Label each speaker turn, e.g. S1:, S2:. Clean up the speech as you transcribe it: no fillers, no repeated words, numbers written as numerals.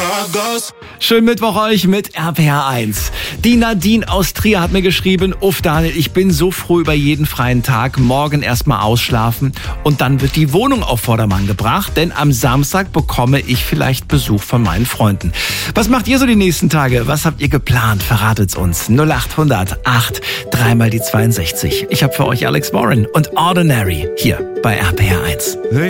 S1: Schönen Mittwoch euch mit RPR 1. Die Nadine aus Trier hat mir geschrieben, uff Daniel, ich bin so froh über jeden freien Tag, morgen erstmal ausschlafen und dann wird die Wohnung auf Vordermann gebracht, denn am Samstag bekomme ich vielleicht Besuch von meinen Freunden. Was macht ihr so die nächsten Tage? Was habt ihr geplant? Verratet's uns. 0800 8 3 mal die 62. Ich habe für euch Alex Warren und Ordinary hier bei RPR 1.